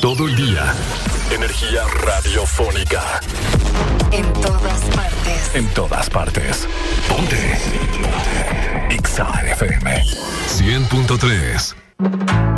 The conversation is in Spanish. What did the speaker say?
todo el día. Energía radiofónica. En todas partes. En todas partes. Ponte. Exa FM 100.3.